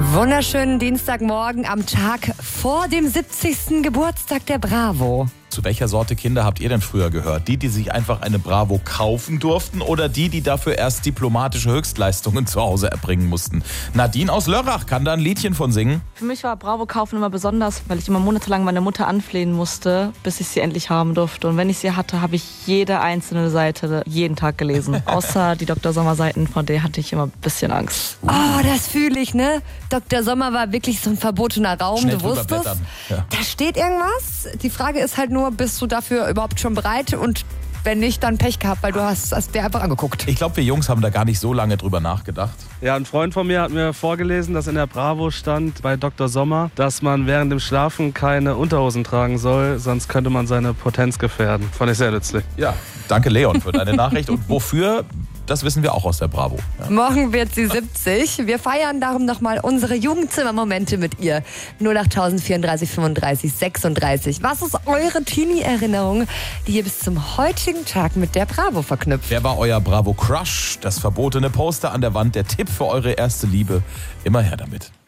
Wunderschönen Dienstagmorgen am Tag vor dem 70. Geburtstag der Bravo. Zu welcher Sorte Kinder habt ihr denn früher gehört? Die sich einfach eine Bravo kaufen durften oder die dafür erst diplomatische Höchstleistungen zu Hause erbringen mussten? Nadine aus Lörrach kann da ein Liedchen von singen. Für mich war Bravo kaufen immer besonders, weil ich immer monatelang meine Mutter anflehen musste, bis ich sie endlich haben durfte. Und wenn ich sie hatte, habe ich jede einzelne Seite jeden Tag gelesen. Außer die Dr. Sommer-Seiten, von denen hatte ich immer ein bisschen Angst. Oh, das fühle ich, ne? Dr. Sommer war wirklich so ein verbotener Raum, Schnell du wusstest. Ja. Da steht irgendwas. Die Frage ist halt nur, bist du dafür überhaupt schon bereit? Und wenn nicht, dann Pech gehabt, weil du hast dir einfach angeguckt. Ich glaube, wir Jungs haben da gar nicht so lange drüber nachgedacht. Ja, ein Freund von mir hat mir vorgelesen, dass in der Bravo stand bei Dr. Sommer, dass man während dem Schlafen keine Unterhosen tragen soll, sonst könnte man seine Potenz gefährden. Fand ich sehr nützlich. Ja, danke Leon für deine Nachricht. Und wofür? Das wissen wir auch aus der Bravo. Ja. Morgen wird sie 70. Wir feiern darum nochmal unsere Jugendzimmermomente mit ihr. 08000 34 35 36. Was ist eure Teenie-Erinnerung, die ihr bis zum heutigen Tag mit der Bravo verknüpft? Wer war euer Bravo-Crush? Das verbotene Poster an der Wand, der Tipp für eure erste Liebe. Immer her damit.